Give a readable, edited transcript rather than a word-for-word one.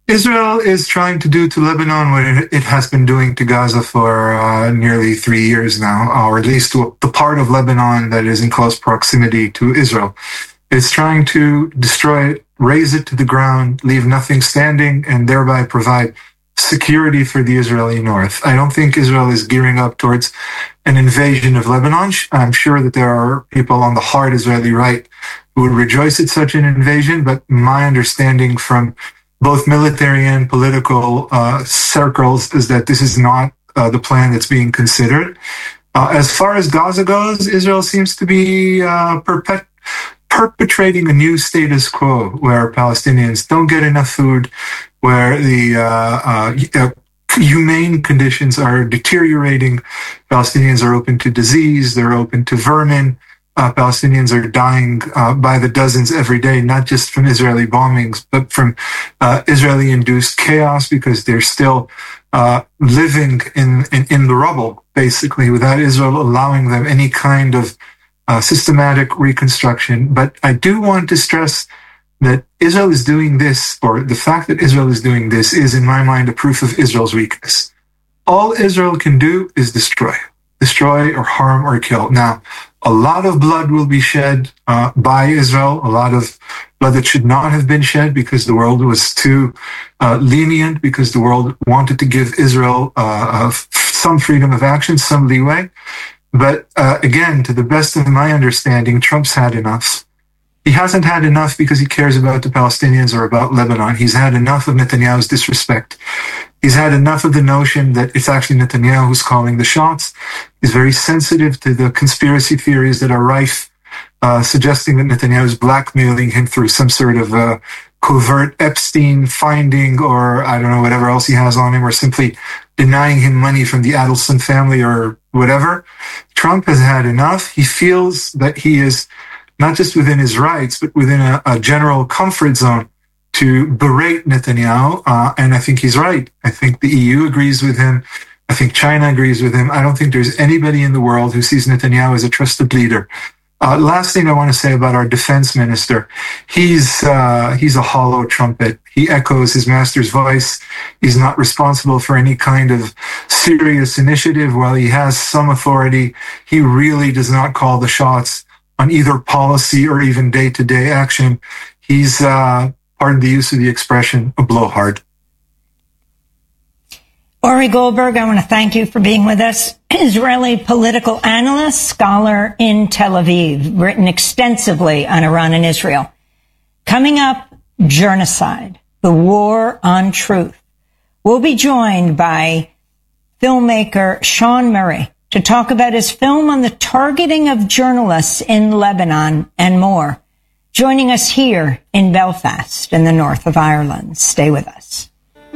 Israel is trying to do to Lebanon what it has been doing to Gaza for nearly 3 years now, or at least to the part of Lebanon that is in close proximity to Israel. It's trying to destroy it, raze it to the ground, leave nothing standing, and thereby provide security for the Israeli north. I don't think Israel is gearing up towards an invasion of Lebanon. I'm sure that there are people on the hard Israeli right who would rejoice at such an invasion, but my understanding from both military and political circles is that this is not the plan that's being considered. As far as Gaza goes, Israel seems to be perpetrating a new status quo where Palestinians don't get enough food, where the humane conditions are deteriorating. Palestinians are open to disease, they're open to vermin. Palestinians are dying by the dozens every day, not just from Israeli bombings, but from Israeli-induced chaos because they're still living in the rubble, basically, without Israel allowing them any kind of systematic reconstruction. But I do want to stress that Israel is doing this, or the fact that Israel is doing this is, in my mind, a proof of Israel's weakness. All Israel can do is destroy or harm or kill. Now, a lot of blood will be shed by Israel, a lot of blood that should not have been shed because the world was too lenient, because the world wanted to give Israel some freedom of action, some leeway. But again, to the best of my understanding, Trump's had enough. He hasn't had enough because he cares about the Palestinians or about Lebanon. He's had enough of Netanyahu's disrespect. He's had enough of the notion that it's actually Netanyahu who's calling the shots. He's very sensitive to the conspiracy theories that are rife, suggesting that Netanyahu is blackmailing him through some sort of covert Epstein finding, or I don't know, whatever else he has on him, or simply denying him money from the Adelson family or whatever. Trump has had enough. He feels that he is not just within his rights, but within a general comfort zone to berate Netanyahu, and I think he's right. I think the EU agrees with him. I think China agrees with him. I don't think there's anybody in the world who sees Netanyahu as a trusted leader. Last thing I want to say about our defense minister, he's a hollow trumpet. He echoes his master's voice. He's not responsible for any kind of serious initiative. While he has some authority, he really does not call the shots on either policy or even day-to-day action. He's, pardon the use of the expression, a blowhard. Ori Goldberg, I want to thank you for being with us. Israeli political analyst, scholar in Tel Aviv, written extensively on Iran and Israel. Coming up, genocide, the war on truth. We'll be joined by filmmaker Sean Murray to talk about his film on the targeting of journalists in Lebanon and more. Joining us here in Belfast in the north of Ireland. Stay with us.